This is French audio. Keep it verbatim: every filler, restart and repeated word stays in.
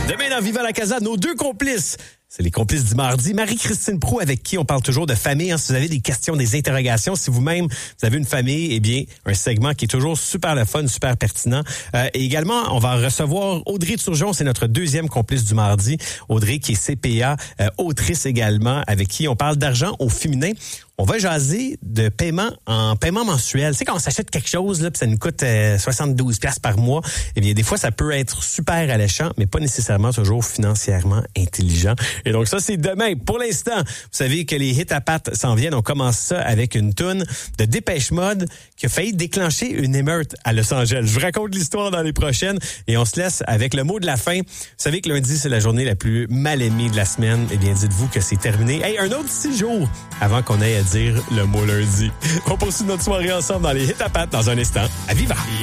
Demain, dans Viva la Casa, nos deux complices. C'est les complices du mardi. Marie-Christine Proulx, avec qui on parle toujours de famille. Hein, si vous avez des questions, des interrogations, si vous-même, vous avez une famille, eh bien, un segment qui est toujours super le fun, super pertinent. Euh, et également, on va recevoir Audrey Turgeon, c'est notre deuxième complice du mardi. Audrey, qui est C P A, euh, autrice également, avec qui on parle d'argent au féminin. On va jaser de paiement en paiement mensuel. Tu sais, quand on s'achète quelque chose, là, puis ça nous coûte euh, soixante-douze dollars par mois, eh bien, des fois, ça peut être super alléchant, mais pas nécessairement toujours financièrement intelligent. Et donc, ça, c'est demain. Pour l'instant, vous savez que les hits à pattes s'en viennent. On commence ça avec une toune de Dépêche Mode qui a failli déclencher une émeute à Los Angeles. Je vous raconte l'histoire dans les prochaines et on se laisse avec le mot de la fin. Vous savez que lundi, c'est la journée la plus mal aimée de la semaine. Eh bien, dites-vous que c'est terminé. Hey, un autre six jours avant qu'on aille à dire le mot lundi. On poursuit notre soirée ensemble dans les hits à pattes dans un instant. À Viva!